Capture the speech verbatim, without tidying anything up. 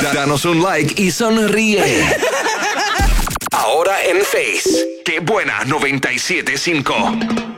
Danos un like y sonríe. Ahora en Face. Qué buena noventa y siete punto cinco.